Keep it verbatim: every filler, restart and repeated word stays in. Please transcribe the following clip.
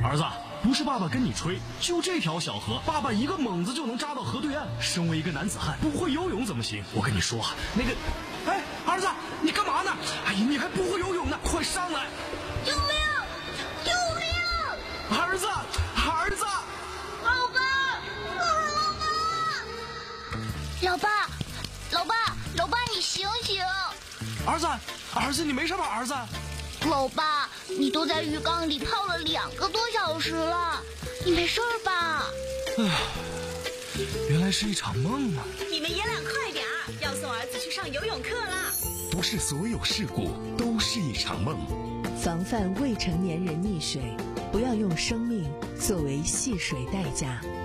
儿子，不是爸爸跟你吹，就这条小河，爸爸一个猛子就能扎到河对岸。身为一个男子汉，不会游泳怎么行？我跟你说，那个，哎，儿子，你干嘛呢？哎呀，你还不会游泳呢，快上来！ 救命！救命！ 儿子，儿子！ 老爸，老爸，老爸，老爸，老爸，你醒醒！ 儿子，儿子，你没事吧？儿子。 老爸，你都在浴缸里泡了两个多小时了，你没事吧？ 唉，原来是一场梦啊！ 你们爷俩快点儿，要送儿子去上游泳课啦！ 不是所有事故都是一场梦。 防范未成年人溺水，不要用生命作为戏水代价。